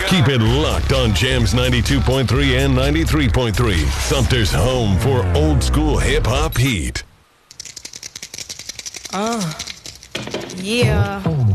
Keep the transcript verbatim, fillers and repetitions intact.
Keep it locked on Jams ninety-two point three and ninety-three point three. Sumter's home for old school hip hop heat. Uh, yeah.